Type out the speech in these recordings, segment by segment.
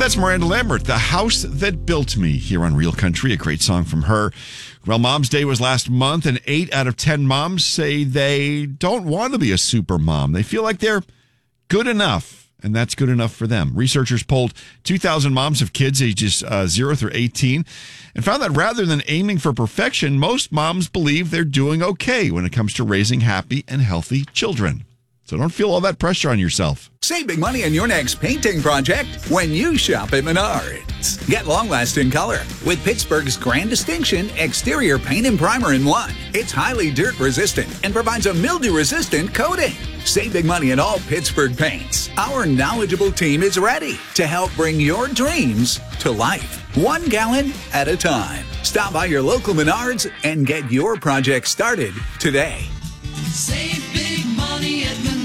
That's Miranda Lambert, The House That Built Me, here on Real Country, a great song from her. Well, Mom's Day was last month, and 8 out of 10 moms say they don't want to be a super mom. They feel like they're good enough, and that's good enough for them. Researchers polled 2,000 moms of kids ages 0 through 18 and found that rather than aiming for perfection, most moms believe they're doing okay when it comes to raising happy and healthy children. So don't feel all that pressure on yourself. Save big money on your next painting project when you shop at Menards. Get long-lasting color with Pittsburgh's Grand Distinction Exterior Paint and Primer in one. It's highly dirt-resistant and provides a mildew-resistant coating. Save big money on all Pittsburgh paints. Our knowledgeable team is ready to help bring your dreams to life. 1 gallon at a time. Stop by your local Menards and get your project started today. Save big money at Menards.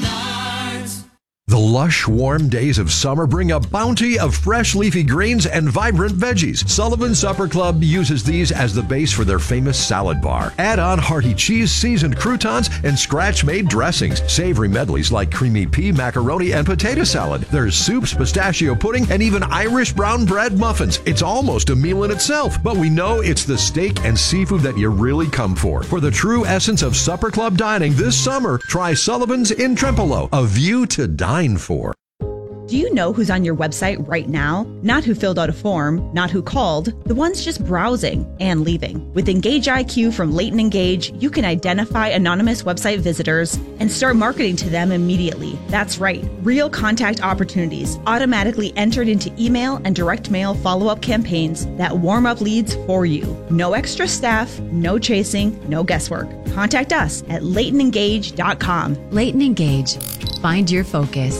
The lush, warm days of summer bring a bounty of fresh leafy greens and vibrant veggies. Sullivan Supper Club uses these as the base for their famous salad bar. Add on hearty cheese, seasoned croutons, and scratch-made dressings. Savory medleys like creamy pea, macaroni, and potato salad. There's soups, pistachio pudding, and even Irish brown bread muffins. It's almost a meal in itself, but we know it's the steak and seafood that you really come for. For the true essence of Supper Club dining this summer, try Sullivan's in Trempealeau, a view to dine for. Do you know who's on your website right now? Not who filled out a form, not who called, the ones just browsing and leaving. With Engage IQ from Leighton Engage, you can identify anonymous website visitors and start marketing to them immediately. That's right, real contact opportunities automatically entered into email and direct mail follow-up campaigns that warm up leads for you. No extra staff, no chasing, no guesswork. Contact us at LeightonEngage.com. Leighton Engage. Find your focus.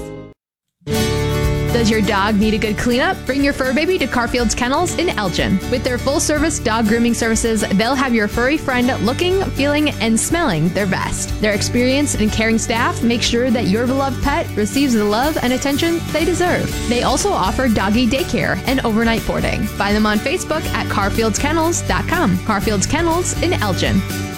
Does your dog need a good cleanup? Bring your fur baby to Carfield's Kennels in Elgin. With their full-service dog grooming services, they'll have your furry friend looking, feeling, and smelling their best. Their experienced and caring staff make sure that your beloved pet receives the love and attention they deserve. They also offer doggy daycare and overnight boarding. Find them on Facebook at carfieldskennels.com. Carfield's Kennels in Elgin.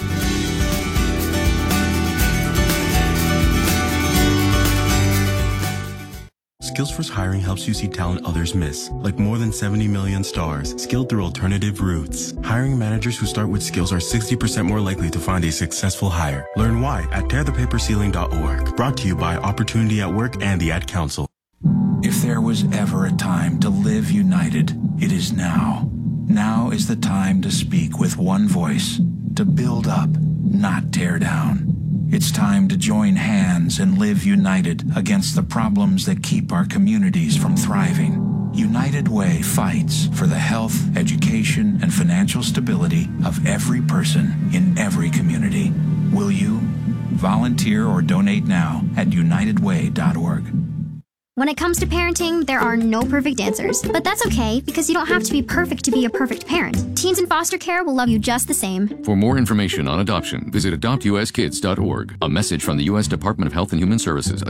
SkillsForce Hiring helps you see talent others miss, like more than 70 million stars, skilled through alternative routes. Hiring managers who start with skills are 60% more likely to find a successful hire. Learn why at tearthepaperceiling.org. Brought to you by Opportunity at Work and the Ad Council. If there was ever a time to live united, it is now. Now is the time to speak with one voice, to build up, not tear down. It's time to join hands and live united against the problems that keep our communities from thriving. United Way fights for the health, education, and financial stability of every person in every community. Will you? Volunteer or donate now at unitedway.org. When it comes to parenting, there are no perfect answers. But that's okay, because you don't have to be perfect to be a perfect parent. Teens in foster care will love you just the same. For more information on adoption, visit adoptuskids.org. A message from the U.S. Department of Health and Human Services.